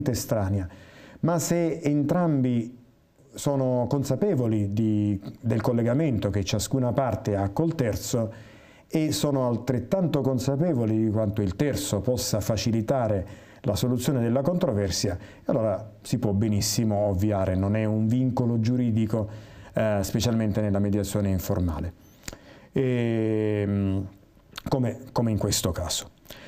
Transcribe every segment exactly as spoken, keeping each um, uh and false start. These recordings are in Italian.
estranea, ma se entrambi sono consapevoli di, del collegamento che ciascuna parte ha col terzo e sono altrettanto consapevoli di quanto il terzo possa facilitare la soluzione della controversia, allora si può benissimo ovviare, non è un vincolo giuridico, eh, specialmente nella mediazione informale, e, come, come in questo caso.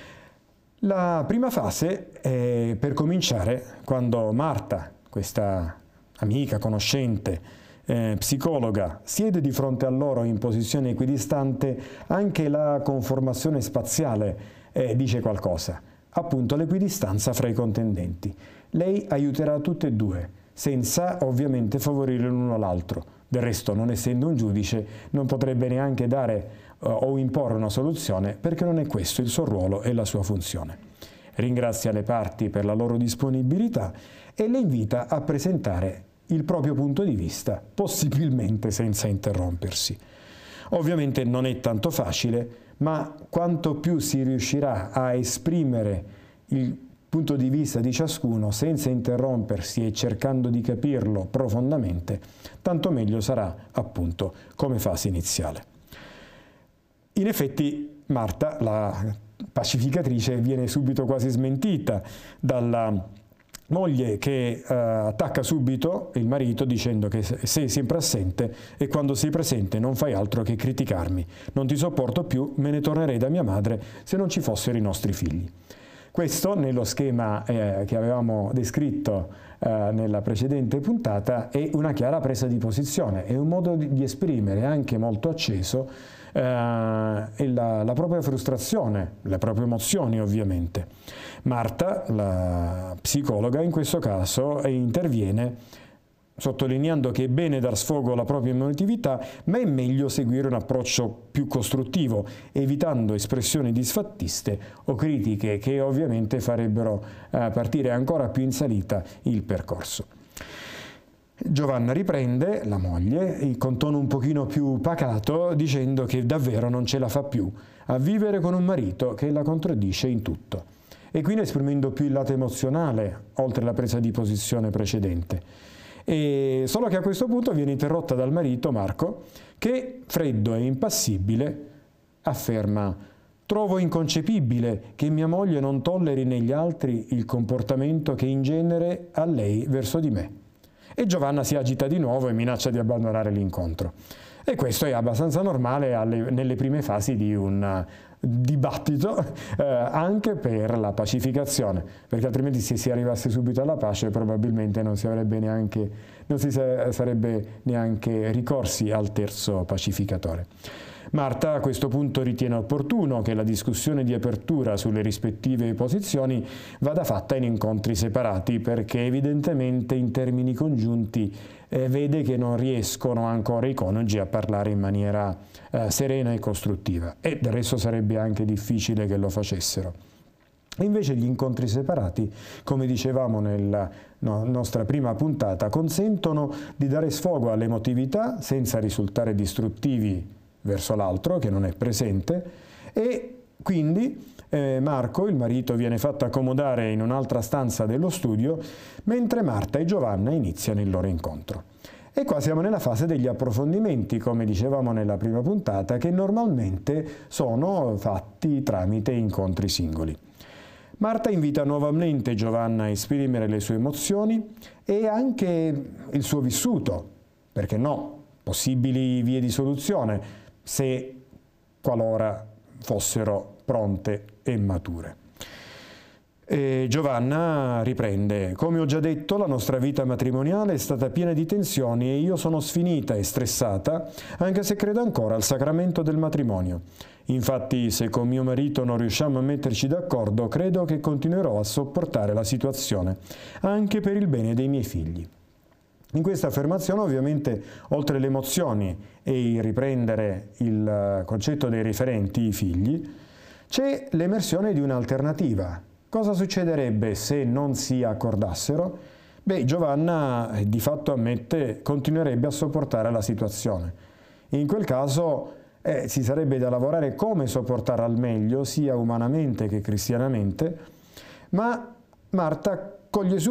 La prima fase è per cominciare quando Marta, questa amica, conoscente, eh, psicologa, siede di fronte a loro in posizione equidistante, anche la conformazione spaziale eh, dice qualcosa, appunto l'equidistanza fra i contendenti. Lei aiuterà tutte e due, senza ovviamente favorire l'uno l'altro. Del resto, non essendo un giudice, non potrebbe neanche dare uh, o imporre una soluzione, perché non è questo il suo ruolo e la sua funzione. Ringrazia le parti per la loro disponibilità e le invita a presentare il proprio punto di vista, possibilmente senza interrompersi. Ovviamente non è tanto facile, ma quanto più si riuscirà a esprimere il punto di vista di ciascuno senza interrompersi e cercando di capirlo profondamente, tanto meglio sarà appunto come fase iniziale. In effetti Marta, la pacificatrice, viene subito quasi smentita dalla moglie che eh, attacca subito il marito dicendo che sei sempre assente e quando sei presente non fai altro che criticarmi, non ti sopporto più, me ne tornerei da mia madre se non ci fossero i nostri figli. Questo, nello schema eh, che avevamo descritto eh, nella precedente puntata, è una chiara presa di posizione, è un modo di, di esprimere anche molto acceso eh, la, la propria frustrazione, le proprie emozioni ovviamente. Marta, la psicologa, in questo caso interviene sottolineando che è bene dar sfogo alla propria emotività, ma è meglio seguire un approccio più costruttivo, evitando espressioni disfattiste o critiche che ovviamente farebbero eh, partire ancora più in salita il percorso. Giovanna riprende, la moglie, con tono un pochino più pacato, dicendo che davvero non ce la fa più a vivere con un marito che la contraddice in tutto. E quindi esprimendo più il lato emozionale, oltre la presa di posizione precedente. E solo che a questo punto viene interrotta dal marito Marco, che, freddo e impassibile, afferma: trovo inconcepibile che mia moglie non tolleri negli altri il comportamento che in genere ha lei verso di me. E Giovanna si agita di nuovo e minaccia di abbandonare l'incontro. E questo è abbastanza normale alle, nelle prime fasi di un dibattito, eh, anche per la pacificazione, perché altrimenti se si arrivasse subito alla pace probabilmente non si avrebbe neanche, non si sarebbe neanche ricorsi al terzo pacificatore. Marta a questo punto ritiene opportuno che la discussione di apertura sulle rispettive posizioni vada fatta in incontri separati, perché evidentemente in termini congiunti eh, vede che non riescono ancora i coniugi a parlare in maniera eh, serena e costruttiva, e del resto sarebbe anche difficile che lo facessero. Invece gli incontri separati, come dicevamo nella no, nostra prima puntata, consentono di dare sfogo all'emotività senza risultare distruttivi verso l'altro che non è presente, e quindi eh, Marco, il marito, viene fatto accomodare in un'altra stanza dello studio, mentre Marta e Giovanna iniziano il loro incontro. E qua siamo nella fase degli approfondimenti, come dicevamo nella prima puntata, che normalmente sono fatti tramite incontri singoli. Marta invita nuovamente Giovanna a esprimere le sue emozioni e anche il suo vissuto, perché no, possibili vie di soluzione, se qualora fossero pronte e mature. E Giovanna riprende: come ho già detto, la nostra vita matrimoniale è stata piena di tensioni e io sono sfinita e stressata, anche se credo ancora al sacramento del matrimonio. Infatti, se con mio marito non riusciamo a metterci d'accordo, credo che continuerò a sopportare la situazione, anche per il bene dei miei figli. In questa affermazione, ovviamente, oltre le emozioni e il riprendere il concetto dei riferenti, i figli, c'è l'emersione di un'alternativa. Cosa succederebbe se non si accordassero? Beh, Giovanna di fatto ammette continuerebbe a sopportare la situazione. In quel caso eh, ci sarebbe da lavorare come sopportare al meglio, sia umanamente che cristianamente, ma Marta coglie su